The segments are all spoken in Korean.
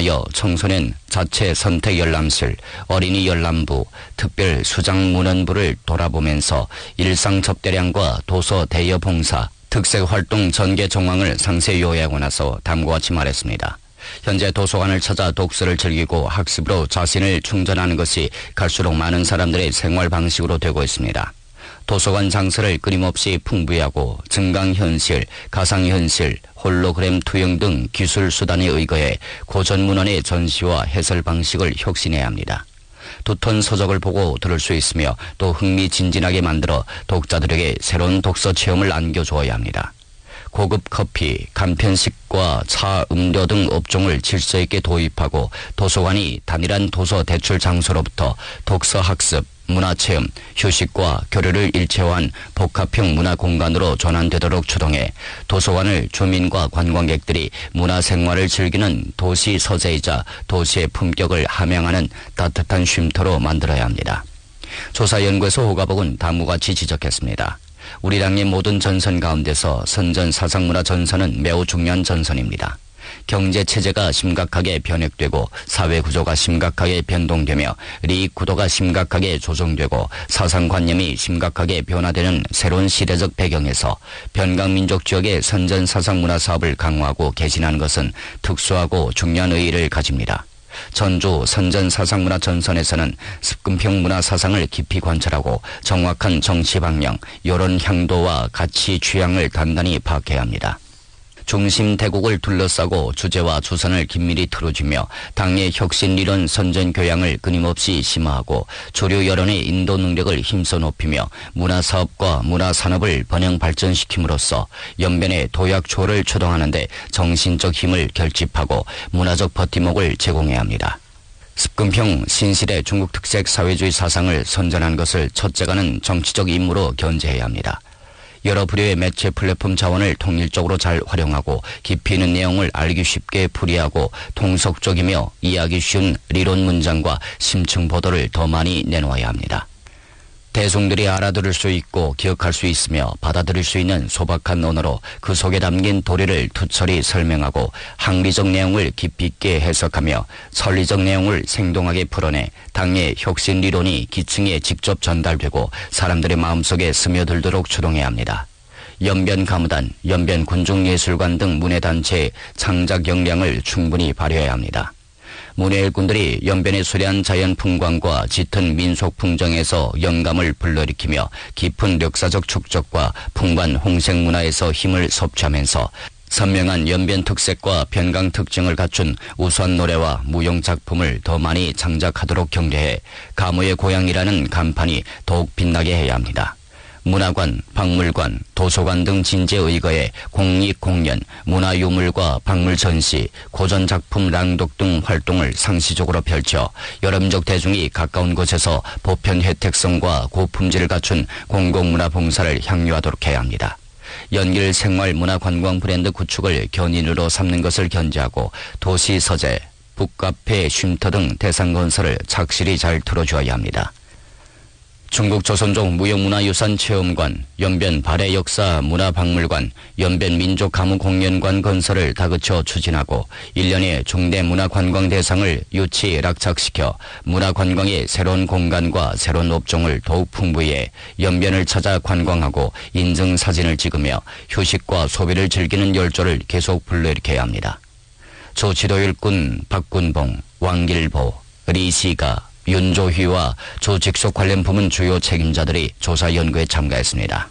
통하여 청소년 자체 선택 열람실, 어린이 열람부, 특별 수장 문헌부를 돌아보면서 일상 접대량과 도서 대여 봉사, 특색 활동 전개 정황을 상세히 요약하고 나서 다음과 같이 말했습니다. 현재 도서관을 찾아 독서를 즐기고 학습으로 자신을 충전하는 것이 갈수록 많은 사람들의 생활 방식으로 되고 있습니다. 도서관 장소를 끊임없이 풍부하고 증강현실, 가상현실, 홀로그램 투영 등 기술 수단에 의거해 고전 문헌의 전시와 해설 방식을 혁신해야 합니다. 두턴 서적을 보고 들을 수 있으며 또 흥미진진하게 만들어 독자들에게 새로운 독서 체험을 안겨주어야 합니다. 고급 커피, 간편식과 차, 음료 등 업종을 질서 있게 도입하고 도서관이 단일한 도서 대출 장소로부터 독서 학습, 문화체험, 휴식과 교류를 일체화한 복합형 문화공간으로 전환되도록 추동해 도서관을 주민과 관광객들이 문화생활을 즐기는 도시 서재이자 도시의 품격을 함양하는 따뜻한 쉼터로 만들어야 합니다. 조사연구소 호가복은 다음과 같이 지적했습니다. 우리 당의 모든 전선 가운데서 선전 사상문화 전선은 매우 중요한 전선입니다. 경제체제가 심각하게 변혁되고 사회구조가 심각하게 변동되며 이익구도가 심각하게 조정되고 사상관념이 심각하게 변화되는 새로운 시대적 배경에서 변강민족 지역의 선전사상문화사업을 강화하고 개진하는 것은 특수하고 중요한 의의를 가집니다. 전주 선전사상문화 전선에서는 습근평 문화사상을 깊이 관찰하고 정확한 정치 방향, 여론 향도와 가치 취향을 단단히 파악해야 합니다. 중심 대국을 둘러싸고 주제와 주선을 긴밀히 틀어주며 당의 혁신이론 선전교양을 끊임없이 심화하고 주류 여론의 인도 능력을 힘써 높이며 문화사업과 문화산업을 번영 발전시킴으로써 연변의 도약초를 추동하는 데 정신적 힘을 결집하고 문화적 버팀목을 제공해야 합니다. 습근평 신시대 중국 특색 사회주의 사상을 선전한 것을 첫째가는 정치적 임무로 견제해야 합니다. 여러 부류의 매체 플랫폼 자원을 통일적으로 잘 활용하고 깊이 있는 내용을 알기 쉽게 풀이하고 통속적이며 이해하기 쉬운理론 문장과 심층 보도를 더 많이 내놓아야 합니다. 대중들이 알아들을 수 있고 기억할 수 있으며 받아들일 수 있는 소박한 언어로 그 속에 담긴 도리를 투철히 설명하고 학리적 내용을 깊이 있게 해석하며 설리적 내용을 생동하게 풀어내 당의 혁신理론이 기층에 직접 전달되고 사람들의 마음속에 스며들도록 추동해야 합니다. 연변 가무단, 연변 군중예술관 등 문예단체의 창작 역량을 충분히 발휘해야 합니다. 문예 일꾼들이 연변의 수려한 자연 풍광과 짙은 민속 풍정에서 영감을 불러일으키며 깊은 역사적 축적과 풍부한 홍색 문화에서 힘을 섭취하면서 선명한 연변 특색과 변강 특징을 갖춘 우수한 노래와 무용 작품을 더 많이 창작하도록 격려해 가무의 고향이라는 간판이 더욱 빛나게 해야 합니다. 문화관, 박물관, 도서관 등 진지에 의거해 공익공연, 문화유물과 박물 전시, 고전작품 낭독 등 활동을 상시적으로 펼쳐 여러 민족 대중이 가까운 곳에서 보편 혜택성과 고품질을 갖춘 공공문화 봉사를 향유하도록 해야 합니다. 연길 생활 문화 관광 브랜드 구축을 견인으로 삼는 것을 견제하고 도시 서재, 북카페, 쉼터 등 대상 건설을 착실히 잘 틀어주어야 합니다. 중국 조선족 무형문화유산 체험관, 연변 발해역사 문화박물관, 연변 민족가무공연관 건설을 다그쳐 추진하고 1년의 중대 문화관광 대상을 유치 락착시켜 문화관광의 새로운 공간과 새로운 업종을 더욱 풍부히 해 연변을 찾아 관광하고 인증사진을 찍으며 휴식과 소비를 즐기는 열조를 계속 불러일으켜야 합니다. 조지도일꾼 박군봉, 왕길보, 리시가, 윤조휘와 조직속 관련 부문 주요 책임자들이 조사 연구에 참가했습니다.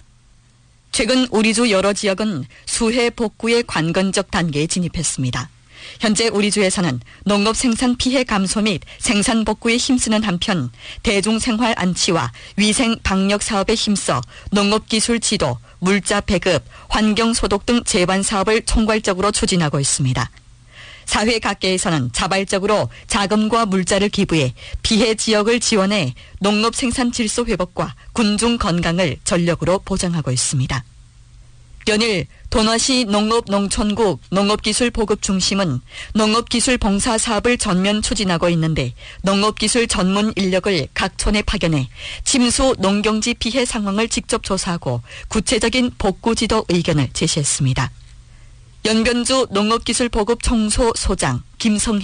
최근 우리주 여러 지역은 수해 복구의 관건적 단계에 진입했습니다. 현재 우리주에서는 농업 생산 피해 감소 및 생산 복구에 힘쓰는 한편 대중생활 안치와 위생 방역 사업에 힘써 농업기술 지도, 물자 배급, 환경소독 등 재반 사업을 총괄적으로 추진하고 있습니다. 사회 각계에서는 자발적으로 자금과 물자를 기부해 피해 지역을 지원해 농업 생산 질서 회복과 군중 건강을 전력으로 보장하고 있습니다. 연일 도너시 농업농촌국 농업기술 보급 중심은 농업기술 봉사 사업을 전면 추진하고 있는데 농업기술 전문 인력을 각 촌에 파견해 침수 농경지 피해 상황을 직접 조사하고 구체적인 복구 지도 의견을 제시했습니다. 연변주 농업기술 보급 청소 소장 김성